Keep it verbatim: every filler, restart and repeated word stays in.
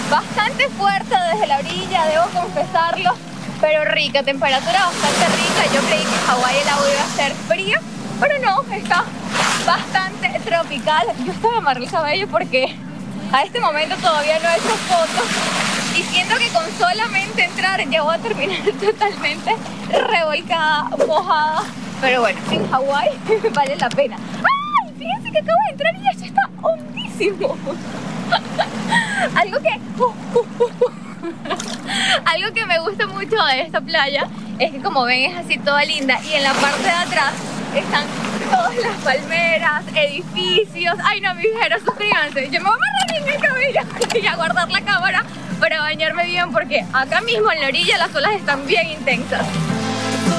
bastante fuerte desde la orilla, debo confesarlo, pero rica, temperatura bastante rica. Yo creí que en Hawái el agua iba a ser fría, pero no, está bastante tropical. Yo estaba amarrando el cabello porque a este momento todavía no he hecho fotos y siento que con solamente entrar ya voy a terminar totalmente revolcada, mojada. Pero bueno, en Hawái vale la pena. ¡Ay! Fíjense que acabo de entrar y esto está hondísimo. Algo que... Algo que me gusta mucho de esta playa es que, como ven, es así toda linda y en la parte de atrás están todas las palmeras, edificios. Ay no, mis viajeros, suscríbanse. Yo me voy a amarrar bien el cabello y a guardar la cámara para bañarme bien porque acá mismo en la orilla las olas están bien intensas.